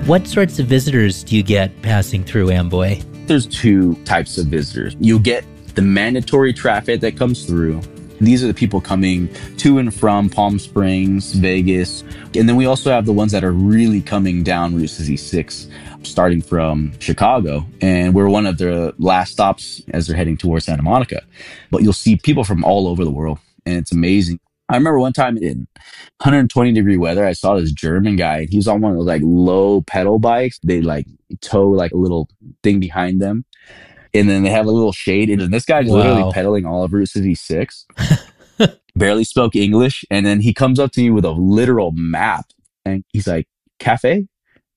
What sorts of visitors do you get passing through Amboy? There's two types of visitors. You get the mandatory traffic that comes through. These are the people coming to and from Palm Springs, Vegas. And then we also have the ones that are really coming down Route 66, starting from Chicago. And we're one of their last stops as they're heading towards Santa Monica. But you'll see people from all over the world. And it's amazing. I remember one time in 120-degree weather, I saw this German guy. He was on one of those like low pedal bikes. They like tow like a little thing behind them. And then they have a little shade. And this guy's literally pedaling all over Route 66. Barely spoke English. And then he comes up to me with a literal map. And he's like, cafe?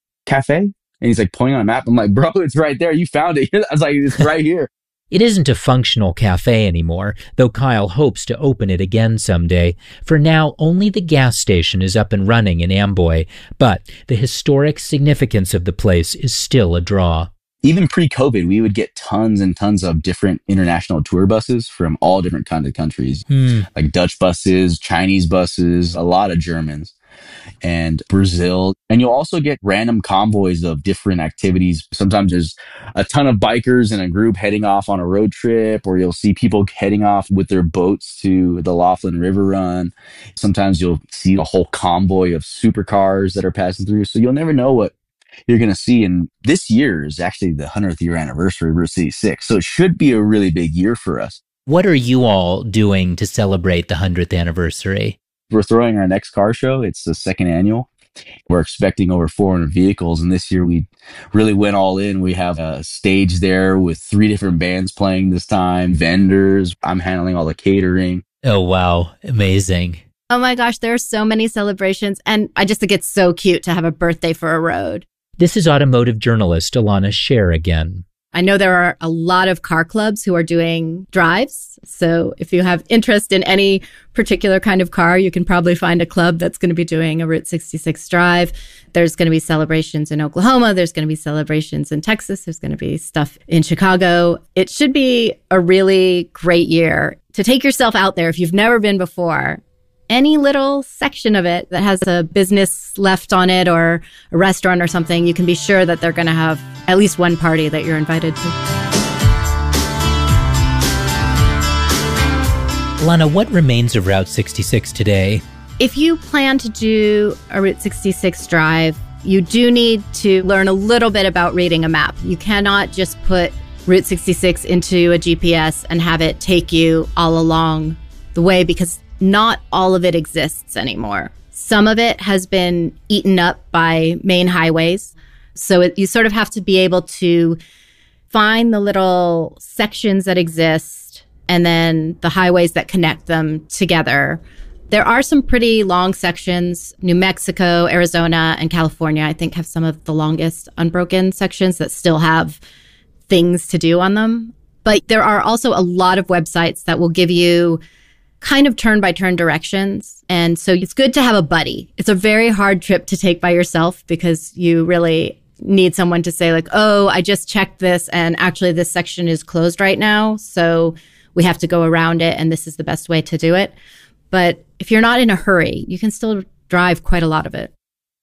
And he's like pointing on a map. I'm like, bro, it's right there. You found it. I was like, it's right here. It isn't a functional cafe anymore, though Kyle hopes to open it again someday. For now, only the gas station is up and running in Amboy, but the historic significance of the place is still a draw. Even pre-COVID, we would get tons and tons of different international tour buses from all different kinds of countries, like Dutch buses, Chinese buses, a lot of Germans, and Brazil. And you'll also get random convoys of different activities. Sometimes there's a ton of bikers in a group heading off on a road trip, or you'll see people heading off with their boats to the Laughlin River Run. Sometimes you'll see a whole convoy of supercars that are passing through. So you'll never know what you're going to see. And this year is actually the 100th year anniversary of Route 66. So it should be a really big year for us. What are you all doing to celebrate the 100th anniversary? We're throwing our next car show. It's the second annual. We're expecting over 400 vehicles. And this year we really went all in. We have a stage there with 3 different bands playing this time, vendors. I'm handling all the catering. Oh, wow. Amazing. Oh my gosh, there are so many celebrations. And I just think it's so cute to have a birthday for a road. This is automotive journalist Alana Scher again. I know there are a lot of car clubs who are doing drives. So if you have interest in any particular kind of car, you can probably find a club that's going to be doing a Route 66 drive. There's going to be celebrations in Oklahoma. There's going to be celebrations in Texas. There's going to be stuff in Chicago. It should be a really great year to take yourself out there if you've never been before. Any little section of it that has a business left on it or a restaurant or something, you can be sure that they're going to have at least one party that you're invited to. Lana, what remains of Route 66 today? If you plan to do a Route 66 drive, you do need to learn a little bit about reading a map. You cannot just put Route 66 into a GPS and have it take you all along the way, because not all of it exists anymore. Some of it has been eaten up by main highways. So you sort of have to be able to find the little sections that exist and then the highways that connect them together. There are some pretty long sections. New Mexico, Arizona, and California, I think, have some of the longest unbroken sections that still have things to do on them. But there are also a lot of websites that will give you kind of turn-by-turn directions. And so it's good to have a buddy. It's a very hard trip to take by yourself because you really need someone to say like, oh, I just checked this and actually this section is closed right now. So we have to go around it and this is the best way to do it. But if you're not in a hurry, you can still drive quite a lot of it.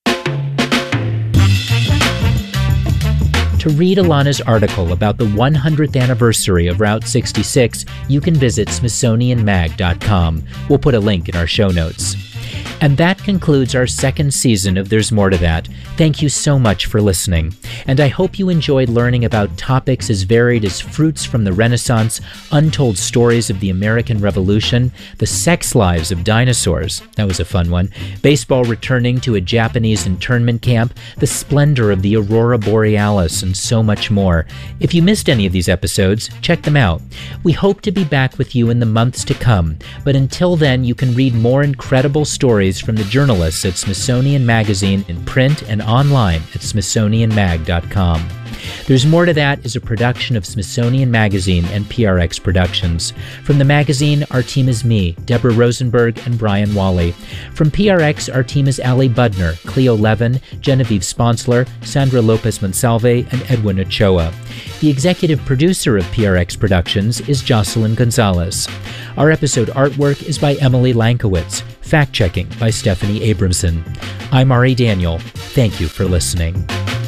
To read Alana's article about the 100th anniversary of Route 66, you can visit SmithsonianMag.com. We'll put a link in our show notes. And that concludes our second season of There's More to That. Thank you so much for listening. And I hope you enjoyed learning about topics as varied as fruits from the Renaissance, untold stories of the American Revolution, the sex lives of dinosaurs, that was a fun one, baseball returning to a Japanese internment camp, the splendor of the Aurora Borealis, and so much more. If you missed any of these episodes, check them out. We hope to be back with you in the months to come, but until then, you can read more incredible stories from the journalists at Smithsonian Magazine in print and online at smithsonianmag.com. There's More to That is a production of Smithsonian Magazine and PRX Productions. From the magazine, our team is me, Deborah Rosenberg, and Brian Wally. From PRX, our team is Ali Budner, Cleo Levin, Genevieve Sponsler, Sandra Lopez Monsalve, and Edwin Ochoa. The executive producer of PRX Productions is Jocelyn Gonzalez. Our episode artwork is by Emily Lankowitz. Fact-checking by Stephanie Abramson. I'm Ari Daniel. Thank you for listening.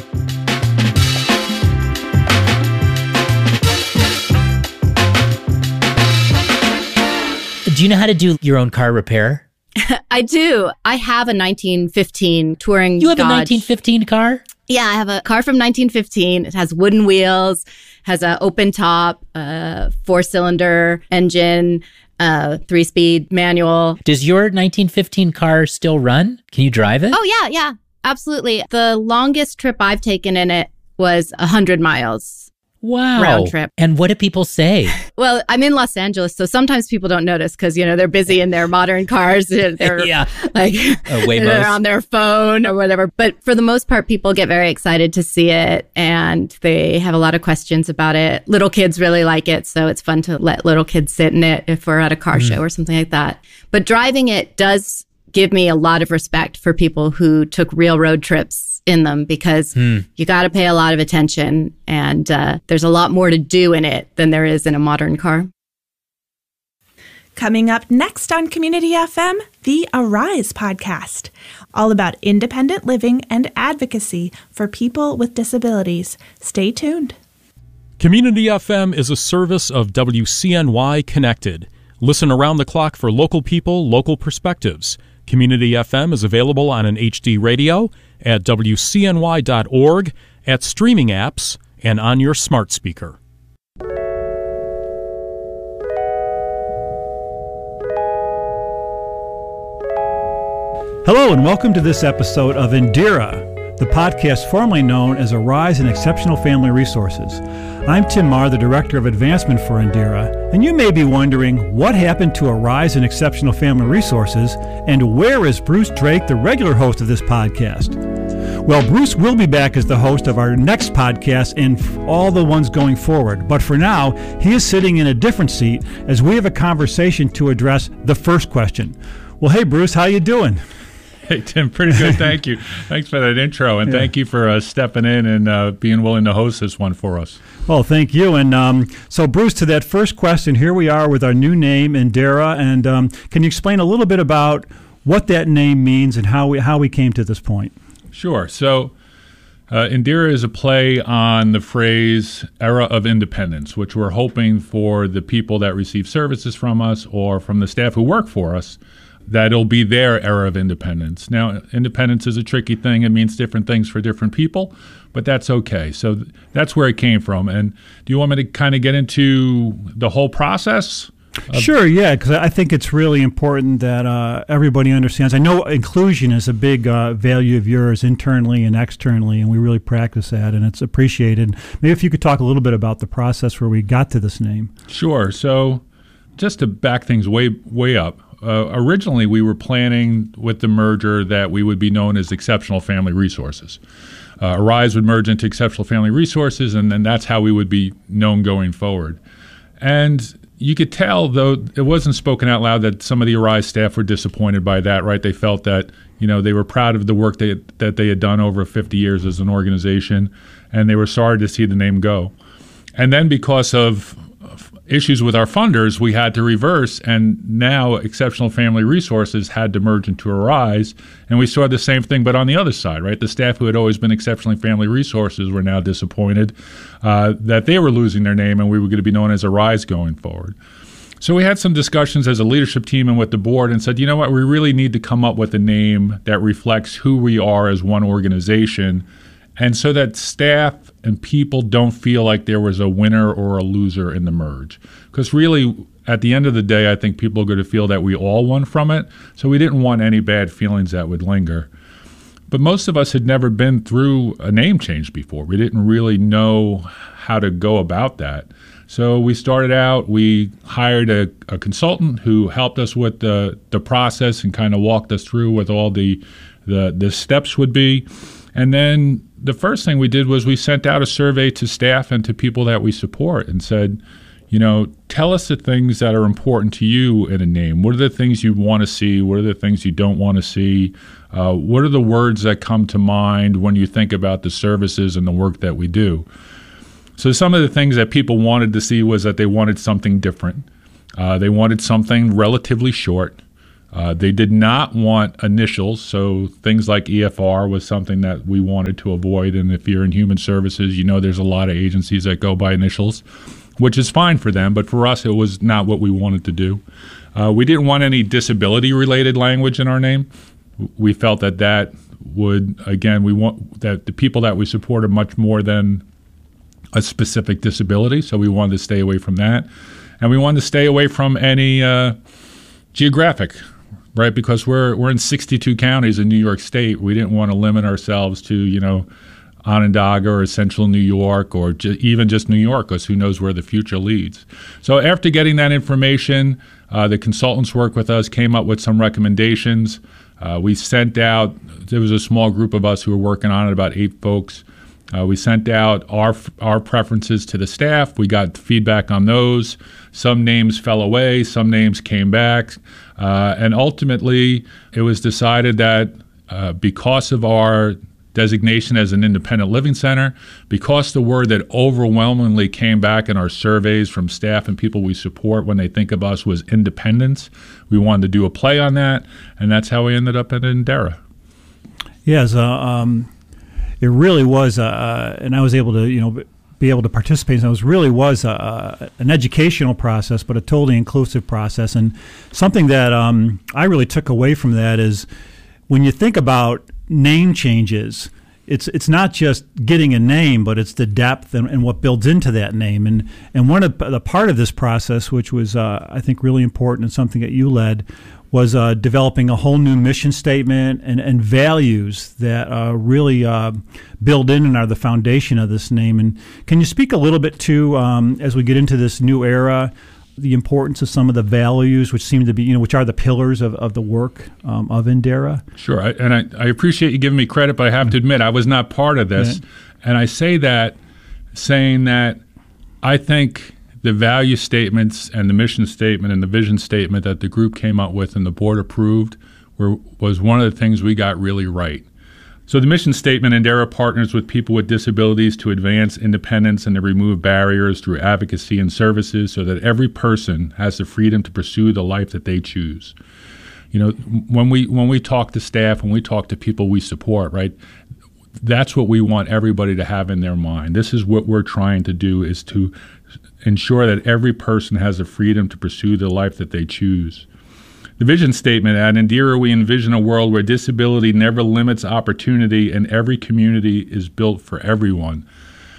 Do you know how to do your own car repair? I do. I have a 1915 touring You have Dodge. a 1915 car? Yeah, I have a car from 1915. It has wooden wheels, has an open top, 4-cylinder engine, 3-speed manual. Does your 1915 car still run? Can you drive it? Oh, yeah, absolutely. The longest trip I've taken in it was 100 miles. Wow. Round trip. And what do people say? Well, I'm in Los Angeles, so sometimes people don't notice because, they're busy in their modern cars. They're they're on their phone or whatever. But for the most part, people get very excited to see it and they have a lot of questions about it. Little kids really like it, so it's fun to let little kids sit in it if we're at a car show or something like that. But driving it does give me a lot of respect for people who took real road trips in them because you got to pay a lot of attention and there's a lot more to do in it than there is in a modern car. Coming up next on Community FM, the Arise podcast, all about independent living and advocacy for people with disabilities. Stay tuned. Community FM is a service of WCNY Connected. Listen around the clock for local people, local perspectives. Community FM is available on an HD radio, at WCNY.org, at streaming apps, and on your smart speaker. Hello and welcome to this episode of Indira, the podcast formerly known as Arise and Exceptional Family Resources. I'm Tim Marr, the Director of Advancement for Indira, and you may be wondering what happened to Arise and Exceptional Family Resources and where is Bruce Drake, the regular host of this podcast? Well, Bruce will be back as the host of our next podcast and all the ones going forward, but for now, he is sitting in a different seat as we have a conversation to address the first question. Well, hey Bruce, how you doing? Hey, Tim, pretty good. Thank you. Thanks for that intro, and thank you for stepping in and being willing to host this one for us. Well, thank you. And so, Bruce, to that first question, here we are with our new name, Indira, and can you explain a little bit about what that name means and how we came to this point? Sure. So, Indira is a play on the phrase era of independence, which we're hoping for the people that receive services from us or from the staff who work for us, that it'll be their era of independence. Now, independence is a tricky thing. It means different things for different people, but that's okay. So that's where it came from. And do you want me to kind of get into the whole process? Sure, yeah, because I think it's really important that everybody understands. I know inclusion is a big value of yours internally and externally, and we really practice that, and it's appreciated. Maybe if you could talk a little bit about the process where we got to this name. Sure. So just to back things way up, originally we were planning with the merger that we would be known as Exceptional Family Resources. Arise would merge into Exceptional Family Resources, and then that's how we would be known going forward. And you could tell, though it wasn't spoken out loud, that some of the Arise staff were disappointed by that, right? They felt that, they were proud of the work that they had done over 50 years as an organization, and they were sorry to see the name go. And then because of issues with our funders, we had to reverse, and now Exceptional Family Resources had to merge into Arise, and we saw the same thing, but on the other side, right? The staff who had always been Exceptionally Family Resources were now disappointed that they were losing their name, and we were going to be known as Arise going forward. So we had some discussions as a leadership team and with the board and said, you know what, we really need to come up with a name that reflects who we are as one organization, and so that staff and people don't feel like there was a winner or a loser in the merge. Because really, at the end of the day, I think people are going to feel that we all won from it. So we didn't want any bad feelings that would linger. But most of us had never been through a name change before. We didn't really know how to go about that. So we started out, we hired a consultant who helped us with the process and kind of walked us through what all the steps would be. And then the first thing we did was we sent out a survey to staff and to people that we support and said, tell us the things that are important to you in a name. What are the things you want to see? What are the things you don't want to see? What are the words that come to mind when you think about the services and the work that we do? So some of the things that people wanted to see was that they wanted something different. They wanted something relatively short. They did not want initials, so things like EFR was something that we wanted to avoid. And if you're in human services, there's a lot of agencies that go by initials. which is fine for them, but for us, it was not what we wanted to do. We didn't want any disability-related language in our name. We felt that would, again, we want that the people that we support are much more than a specific disability, so we wanted to stay away from that. And we wanted to stay away from any geographic, right? Because we're in 62 counties in New York State. We didn't want to limit ourselves to, Onondaga or Central New York or even just New York, because who knows where the future leads. So after getting that information, the consultants worked with us, came up with some recommendations. We sent out, there was a small group of us who were working on it, about 8 folks. We sent out our preferences to the staff. We got feedback on those. Some names fell away, some names came back. And ultimately, it was decided that because of our designation as an independent living center, because the word that overwhelmingly came back in our surveys from staff and people we support when they think of us was independence, we wanted to do a play on that, and that's how we ended up at Indera. Yes, it really was, and I was able to, be able to participate. So it really was an educational process, but a totally inclusive process. And something that I really took away from that is when you think about name changes, it's not just getting a name, but it's the depth and what builds into that name. And one of the part of this process, which was I think really important and something that you led, was developing a whole new mission statement and values that really build in and are the foundation of this name. And can you speak a little bit to, as we get into this new era, the importance of some of the values, which seem to be, which are the pillars of the work of Indera? Sure, I appreciate you giving me credit, but I have to admit I was not part of this. Yeah. And I say that saying that I think the value statements and the mission statement and the vision statement that the group came up with and the board approved was one of the things we got really right. So the mission statement, Indera partners with people with disabilities to advance independence and to remove barriers through advocacy and services so that every person has the freedom to pursue the life that they choose. When we talk to staff, when we talk to people we support, right, that's what we want everybody to have in their mind. This is what we're trying to do, is to ensure that every person has the freedom to pursue the life that they choose. The vision statement, at Indera, we envision a world where disability never limits opportunity and every community is built for everyone.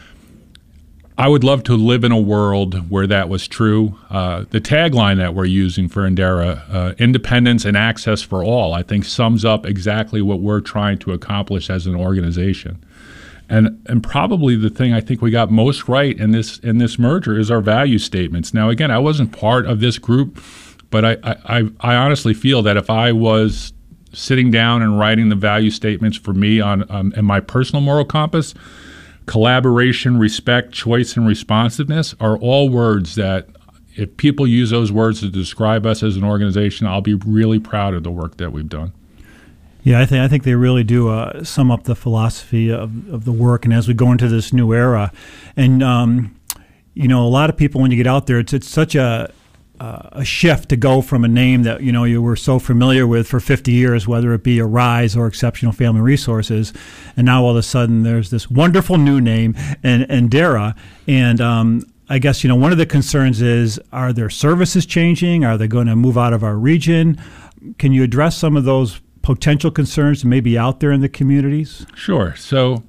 I would love to live in a world where that was true. The tagline that we're using for Indera, independence and access for all, I think sums up exactly what we're trying to accomplish as an organization. And probably the thing I think we got most right in this merger is our value statements. Now, again, I wasn't part of this group, but I honestly feel that if I was sitting down and writing the value statements for me on my personal moral compass, collaboration, respect, choice, and responsiveness are all words that if people use those words to describe us as an organization, I'll be really proud of the work that we've done. Yeah, I think they really do sum up the philosophy of the work. And as we go into this new era, and a lot of people, when you get out there, it's such a shift to go from a name that you were so familiar with for 50 years, whether it be Arise or Exceptional Family Resources, and now all of a sudden there's this wonderful new name, Indera. And I guess one of the concerns is, are their services changing? Are they going to move out of our region? Can you address some of those potential concerns maybe out there in the communities? Sure. So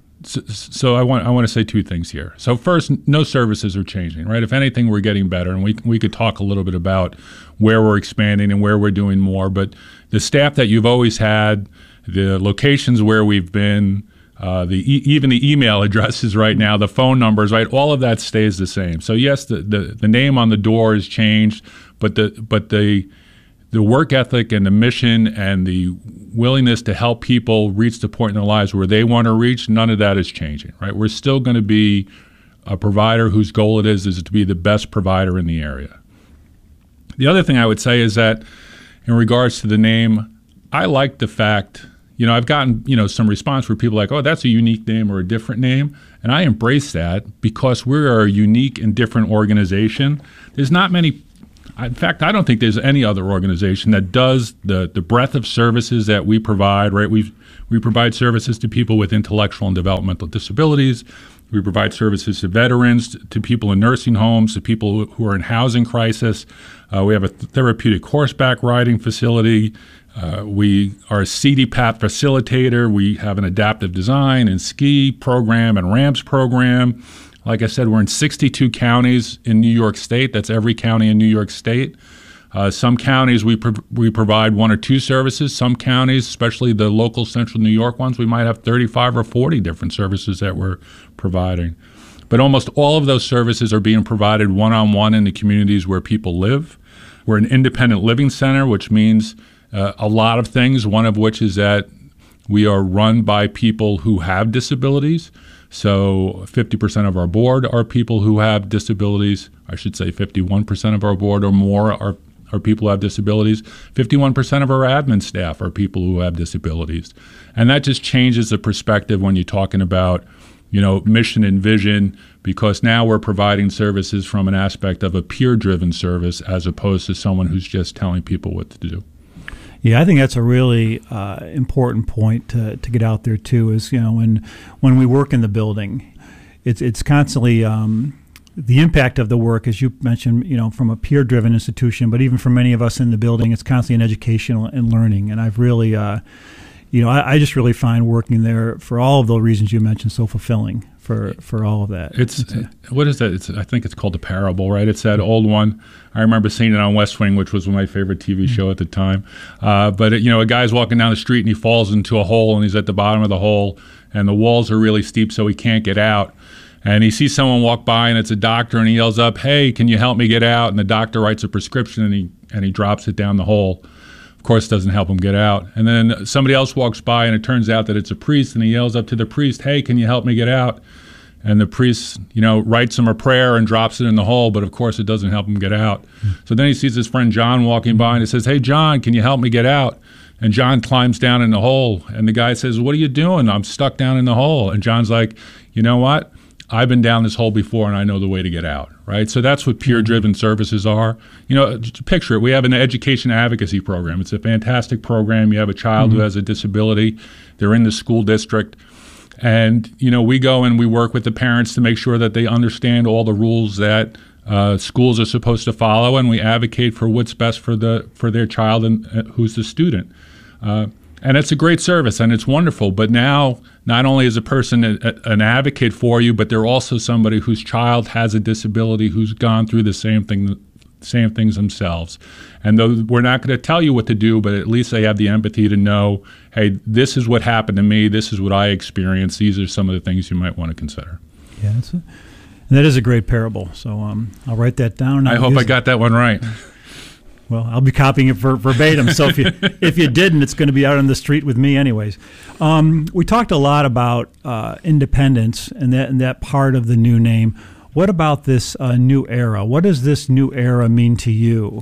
I want to say two things here. So first, no services are changing, right? If anything, we're getting better, and we could talk a little bit about where we're expanding and where we're doing more. But the staff that you've always had, the locations where we've been, even the email addresses right now, the phone numbers, right? All of that stays the same. So yes, the name on the door has changed, but the work ethic and the mission and the willingness to help people reach the point in their lives where they want to reach, none of that is changing, right? We're still going to be a provider whose goal it is to be the best provider in the area. The other thing I would say is that in regards to the name, I like the fact, I've gotten, some response where people are like, oh, that's a unique name or a different name. And I embrace that because we're a unique and different organization. There's not many. In fact, I don't think there's any other organization that does the breadth of services that we provide, right? We provide services to people with intellectual and developmental disabilities. We provide services to veterans, to people in nursing homes, to people who are in housing crisis. We have a therapeutic horseback riding facility. We are a CDPAP facilitator. We have an adaptive design and ski program and ramps program. Like I said, we're in 62 counties in New York State. That's every county in New York State. Some counties we provide 1 or 2 services. Some counties, especially the local central New York ones, we might have 35 or 40 different services that we're providing. But almost all of those services are being provided one-on-one in the communities where people live. We're an independent living center, which means a lot of things, one of which is that we are run by people who have disabilities. So 50% of our board are people who have disabilities. I should say 51% of our board or more are people who have disabilities. 51% of our admin staff are people who have disabilities. And that just changes the perspective when you're talking about, mission and vision, because now we're providing services from an aspect of a peer-driven service as opposed to someone who's just telling people what to do. Yeah, I think that's a really important point to get out there too. Is when we work in the building, it's constantly the impact of the work, as you mentioned, from a peer-driven institution, but even for many of us in the building, it's constantly an educational and learning. And I've really, I just really find working there for all of those reasons you mentioned so fulfilling for all of that. What is that? I think it's called The Parable, right? It's that old one. I remember seeing it on West Wing, which was my favorite TV show at the time. But a guy's walking down the street and he falls into a hole and he's at the bottom of the hole and the walls are really steep so he can't get out. And he sees someone walk by and it's a doctor and he yells up, "Hey, can you help me get out?" And the doctor writes a prescription and he drops it down the hole. Of course, doesn't help him get out. And then somebody else walks by and it turns out that it's a priest and he yells up to the priest, "Hey, can you help me get out?" And the priest, writes him a prayer and drops it in the hole, but of course it doesn't help him get out. So then he sees his friend John walking by and he says, "Hey, John, can you help me get out?" And John climbs down in the hole and the guy says, "What are you doing? I'm stuck down in the hole." And John's like, "You know what? I've been down this hole before and I know the way to get out," right? So that's what peer-driven services are. Just picture it. We have an education advocacy program. It's a fantastic program. You have a child who has a disability. They're in the school district. And, we go and we work with the parents to make sure that they understand all the rules that schools are supposed to follow, and we advocate for what's best for their child and who's the student. And it's a great service, and it's wonderful. But now, not only is a person an advocate for you, but they're also somebody whose child has a disability who's gone through the same things themselves. And though we're not going to tell you what to do, but at least they have the empathy to know, hey, this is what happened to me. This is what I experienced. These are some of the things you might want to consider. Yeah, that is a great parable. So I'll write that down. I hope I got that one right. Well, I'll be copying it verbatim. So if you didn't, it's going to be out on the street with me anyways. We talked a lot about independence and that part of the new name. What about this new era? What does this new era mean to you?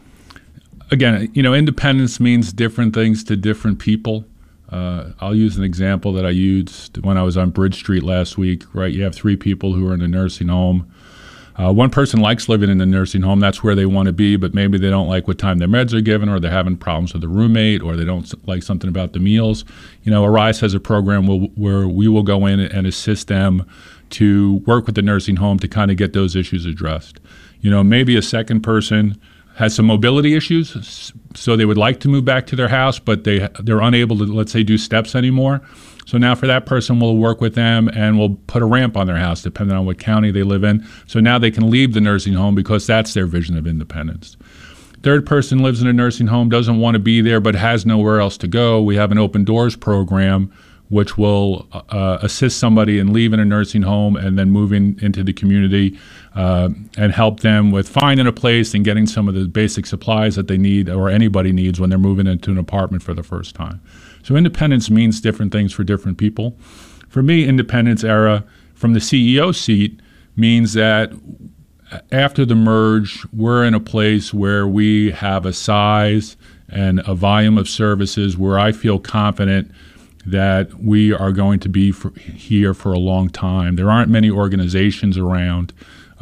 Again, independence means different things to different people. I'll use an example that I used when I was on Bridge Street last week, right? You have 3 people who are in a nursing home. One person likes living in the nursing home. That's where they want to be, but maybe they don't like what time their meds are given, or they're having problems with the roommate, or they don't like something about the meals. Arise has a program where we will go in and assist them to work with the nursing home to kind of get those issues addressed. Maybe a second person has some mobility issues, so they would like to move back to their house, but they're unable to, let's say, do steps anymore. So now for that person, we'll work with them and we'll put a ramp on their house, depending on what county they live in. So now they can leave the nursing home because that's their vision of independence. Third person lives in a nursing home, doesn't want to be there, but has nowhere else to go. We have an open doors program which will assist somebody in leaving a nursing home and then moving into the community and help them with finding a place and getting some of the basic supplies that they need or anybody needs when they're moving into an apartment for the first time. So independence means different things for different people. For me, independence era from the CEO seat means that after the merge, we're in a place where we have a size and a volume of services where I feel confident that we are going to be here for a long time. There aren't many organizations around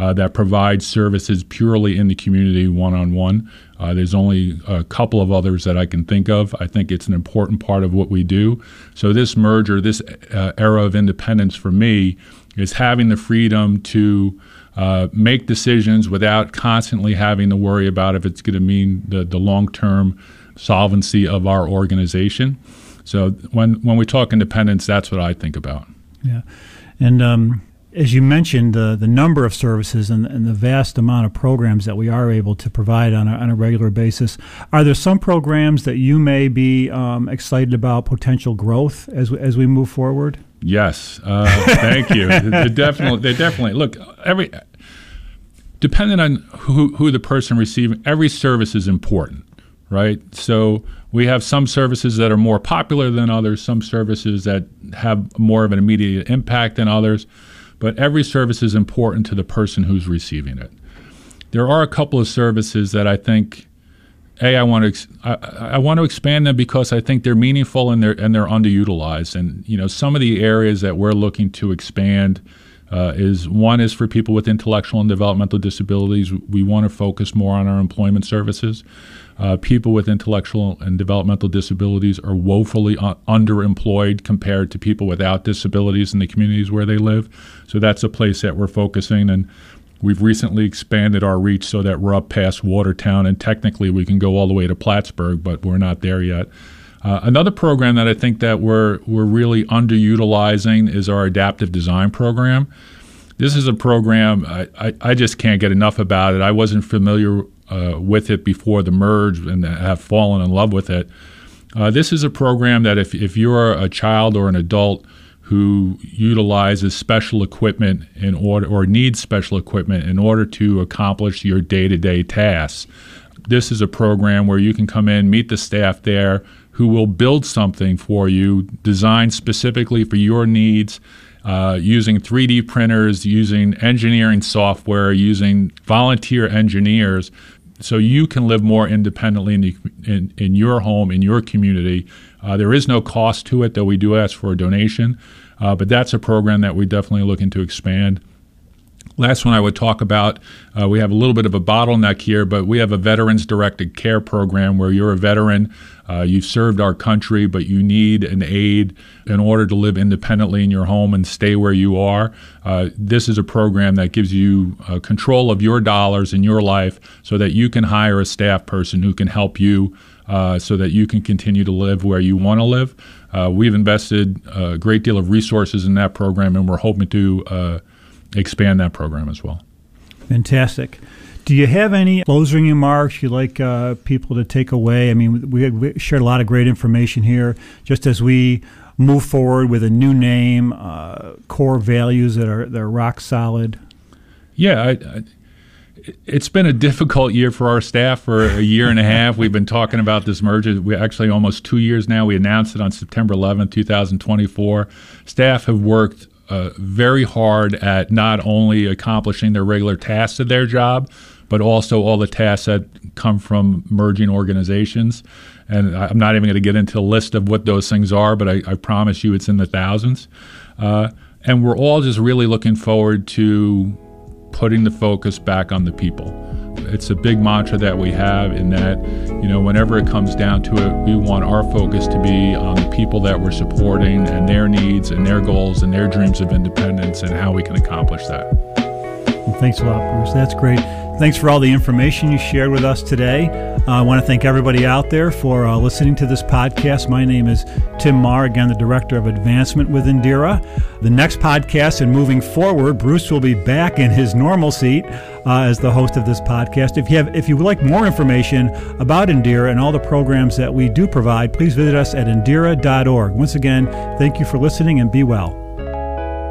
that provide services purely in the community one-on-one. There's only a couple of others that I can think of. I think it's an important part of what we do. So this merger, this era of independence for me is having the freedom to make decisions without constantly having to worry about if it's going to mean the long-term solvency of our organization. So when we talk independence, that's what I think about. Yeah. And as you mentioned, the number of services and the vast amount of programs that we are able to provide on a regular basis, are there some programs that you may be excited about potential growth as we move forward? Yes. Thank you. They definitely. Look, depending on who the person receiving, every service is important, right? So we have some services that are more popular than others, some services that have more of an immediate impact than others. But every service is important to the person who's receiving it. There are a couple of services that I think, I want to expand them because I think they're meaningful and they're underutilized. And some of the areas that we're looking to expand is for people with intellectual and developmental disabilities. We want to focus more on our employment services. People with intellectual and developmental disabilities are woefully underemployed compared to people without disabilities in the communities where they live. So that's a place that we're focusing, and we've recently expanded our reach so that we're up past Watertown, and technically we can go all the way to Plattsburgh, but we're not there yet. Another program that I think that we're really underutilizing is our adaptive design program. This is a program I just can't get enough about it. I wasn't familiar with it before the merge and have fallen in love with it. This is a program that if you're a child or an adult who utilizes special equipment or needs special equipment in order to accomplish your day-to-day tasks, this is a program where you can come in, meet the staff there, who will build something for you designed specifically for your needs, using 3D printers, using engineering software, using volunteer engineers, so you can live more independently in your home, in your community. There is no cost to it, though we do ask for a donation, but that's a program that we definitely are looking to expand. Last one I would talk about, we have a little bit of a bottleneck here, but we have a veterans-directed care program where you're a veteran, you've served our country, but you need an aid in order to live independently in your home and stay where you are. This is a program that gives you control of your dollars in your life so that you can hire a staff person who can help you so that you can continue to live where you want to live. We've invested a great deal of resources in that program, and we're hoping to expand that program as well. Fantastic. Do you have any closing remarks you'd like people to take away? I mean, we shared a lot of great information here. Just as we move forward with a new name, core values that are rock solid. Yeah, it's been a difficult year for our staff for a year and a half. We've been talking about this merger. We actually almost 2 years now. We announced it on September 11th, 2024. Staff have worked very hard at not only accomplishing their regular tasks of their job, but also all the tasks that come from merging organizations. And I'm not even going to get into a list of what those things are, but I promise you it's in the thousands. And we're all just really looking forward to putting the focus back on the people. It's a big mantra that we have in that, whenever it comes down to it, we want our focus to be on the people that we're supporting and their needs and their goals and their dreams of independence and how we can accomplish that. Well, thanks a lot, Bruce. That's great. Thanks for all the information you shared with us today. I want to thank everybody out there for listening to this podcast. My name is Tim Marr, again, the Director of Advancement with Indira. The next podcast and moving forward, Bruce will be back in his normal seat as the host of this podcast. If you would like more information about Indira and all the programs that we do provide, please visit us at indira.org. Once again, thank you for listening and be well.